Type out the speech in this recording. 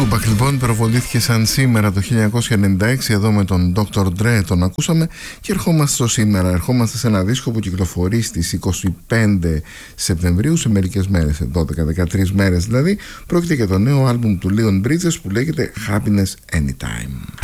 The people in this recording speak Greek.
Tupac λοιπόν προβολήθηκε σαν σήμερα το 1996 εδώ με τον Dr. Dre, τον ακούσαμε, και ερχόμαστε στο σήμερα. Ερχόμαστε σε ένα δίσκο που κυκλοφορεί στις 25 Σεπτεμβρίου, σε μερικές μέρες, 12-13 μέρες δηλαδή. Πρόκειται για το νέο άλμπουμ του Leon Bridges που λέγεται Happiness Anytime.